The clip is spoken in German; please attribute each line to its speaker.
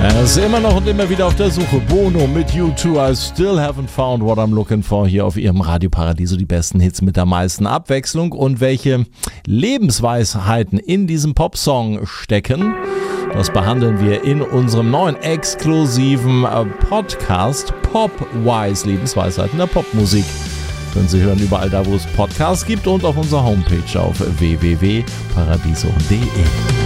Speaker 1: Er ist immer noch und immer wieder auf der Suche. Bono mit U2, I still haven't found what I'm looking for, hier auf ihrem Radio Paradiso. Die besten Hits mit der meisten Abwechslung. Und welche Lebensweisheiten in diesem Popsong stecken, das behandeln wir in unserem neuen exklusiven Podcast Popwise, Lebensweisheiten der Popmusik. Können Sie hören überall da, wo es Podcasts gibt und auf unserer Homepage auf www.paradiso.de.